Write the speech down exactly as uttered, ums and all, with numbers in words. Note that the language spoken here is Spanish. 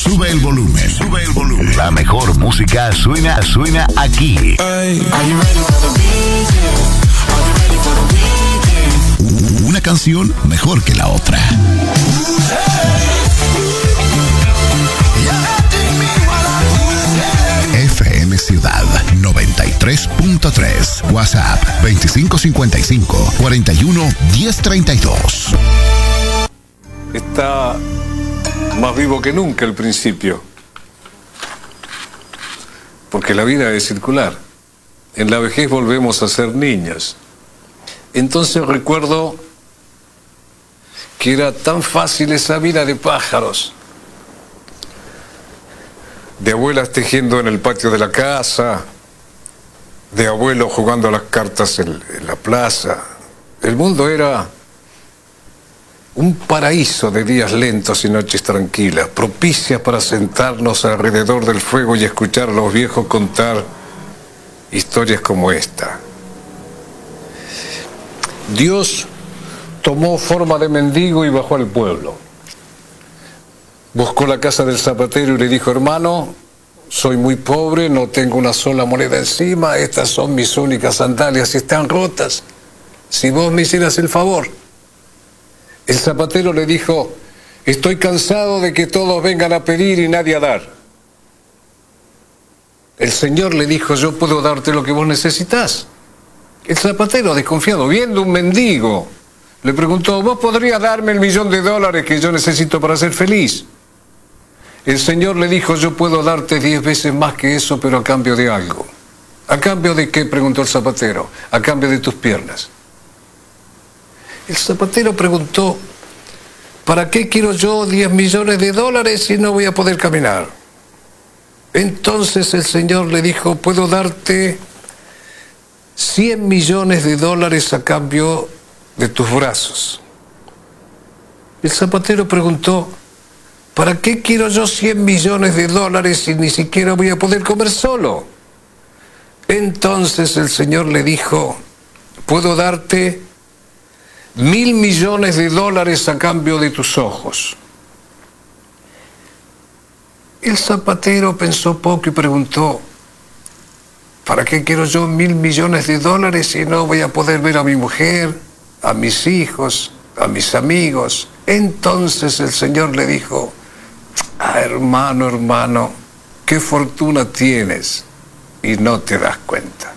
Sube el volumen. Sube el volumen. La mejor música suena, suena aquí. Hey. Are you ready for the weekend? Are you ready for the weekend? Una canción mejor que la otra. F M Ciudad noventa y tres punto tres. WhatsApp veinticinco cincuenta y cinco, cuarenta y uno, diez treinta y dos. Está más vivo que nunca el principio. Porque la vida es circular. En la vejez volvemos a ser niños. Entonces recuerdo que era tan fácil esa vida de pájaros. De abuelas tejiendo en el patio de la casa, de abuelos jugando a las cartas en, en la plaza. El mundo era un paraíso de días lentos y noches tranquilas, propicias para sentarnos alrededor del fuego y escuchar a los viejos contar historias como esta. Dios tomó forma de mendigo y bajó al pueblo. Buscó la casa del zapatero y le dijo: hermano, soy muy pobre, no tengo una sola moneda encima, estas son mis únicas sandalias y están rotas. Si vos me hicieras el favor. El zapatero le dijo: estoy cansado de que todos vengan a pedir y nadie a dar. El Señor le dijo: yo puedo darte lo que vos necesitas. El zapatero, desconfiado, viendo un mendigo, le preguntó: ¿vos podrías darme el millón de dólares que yo necesito para ser feliz? El Señor le dijo: yo puedo darte diez veces más que eso, pero a cambio de algo. ¿A cambio de qué?, preguntó el zapatero. A cambio de tus piernas. El zapatero preguntó: ¿para qué quiero yo diez millones de dólares si no voy a poder caminar? Entonces el Señor le dijo: puedo darte cien millones de dólares a cambio de tus brazos. El zapatero preguntó: ¿para qué quiero yo cien millones de dólares si ni siquiera voy a poder comer solo? Entonces el Señor le dijo: puedo darte mil millones de dólares a cambio de tus ojos. El zapatero pensó poco y preguntó: ¿para qué quiero yo mil millones de dólares si no voy a poder ver a mi mujer, a mis hijos, a mis amigos? Entonces el Señor le dijo: ah, hermano, hermano, qué fortuna tienes y no te das cuenta.